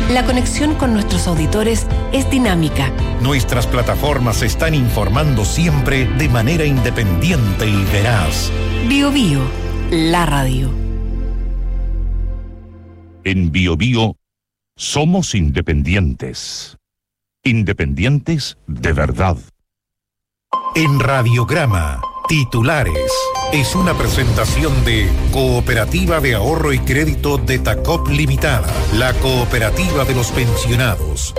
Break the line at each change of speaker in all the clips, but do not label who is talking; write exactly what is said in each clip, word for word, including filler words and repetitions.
La conexión con nuestros auditores es dinámica.
Nuestras plataformas están informando siempre de manera independiente y veraz.
Bio Bio, la radio.
En Bio Bio somos independientes. Independientes de verdad.
En Radiograma, titulares. Es una presentación de Cooperativa de Ahorro y Crédito de Tacop Limitada, la cooperativa de los pensionados.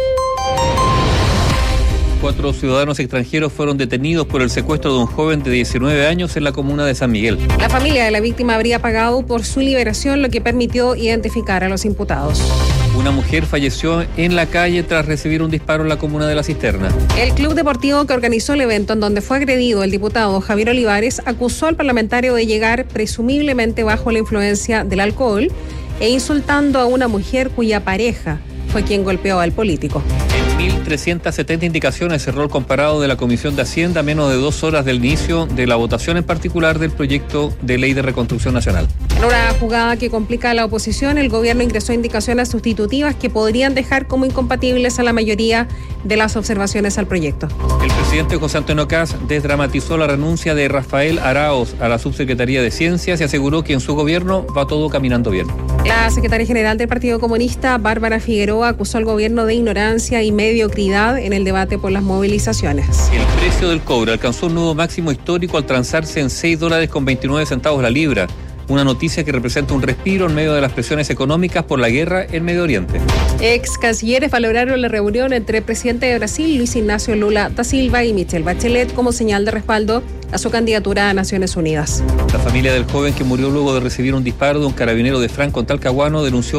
Cuatro ciudadanos extranjeros fueron detenidos por el secuestro de un joven de diecinueve años en la comuna de San Miguel.
La familia de la víctima habría pagado por su liberación, lo que permitió identificar a los imputados.
Una mujer falleció en la calle tras recibir un disparo en la comuna de La Cisterna.
El club deportivo que organizó el evento en donde fue agredido el diputado Javier Olivares acusó al parlamentario de llegar presumiblemente bajo la influencia del alcohol e insultando a una mujer cuya pareja fue quien golpeó al político.
En mil trescientas setenta indicaciones cerró el comparado de la Comisión de Hacienda a menos de dos horas del inicio de la votación en particular del proyecto de ley de reconstrucción nacional.
En una jugada que complica a la oposición, el gobierno ingresó indicaciones sustitutivas que podrían dejar como incompatibles a la mayoría de las observaciones al proyecto.
El presidente José Antonio Kast desdramatizó la renuncia de Rafael Araoz a la subsecretaría de Ciencias y aseguró que en su gobierno va todo caminando bien.
La secretaria general del Partido Comunista, Bárbara Figueroa, acusó al gobierno de ignorancia y mediocridad en el debate por las movilizaciones.
El precio del cobre alcanzó un nuevo máximo histórico al transarse en seis dólares con veintinueve centavos la libra. Una noticia que representa un respiro en medio de las presiones económicas por la guerra en Medio Oriente.
Ex cancilleres valoraron la reunión entre el presidente de Brasil, Luis Ignacio Lula da Silva, y Michelle Bachelet como señal de respaldo a su candidatura a Naciones Unidas.
La familia del joven que murió luego de recibir un disparo de un carabinero de Franco en Talcahuano denunció